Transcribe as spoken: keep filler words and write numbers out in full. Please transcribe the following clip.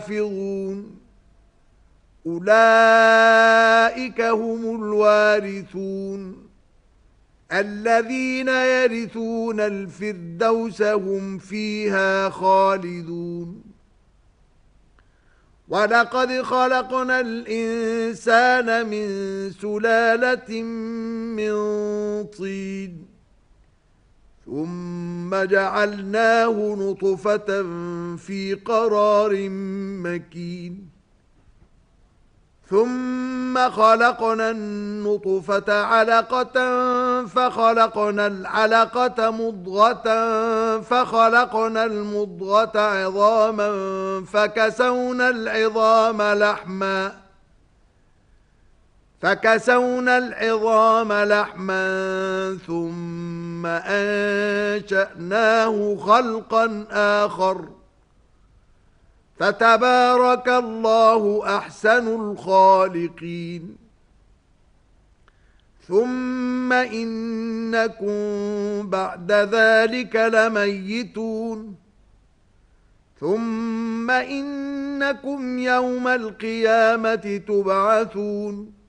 حافظون أولئك هم الوارثون الذين يرثون الفردوس هم فيها خالدون ولقد خلقنا الإنسان من سلالة من طين ثم جعلناه نطفة في قرار مكين ثم خلقنا النطفة علقة فخلقنا العلقة مضغة فخلقنا المضغة عظاما فكسونا العظام لحما فكسونا العظام لحما ثم أنشأناه خلقا آخر فتبارك الله أحسن الخالقين ثم إنكم بعد ذلك لميتون ثم إنكم يوم القيامة تبعثون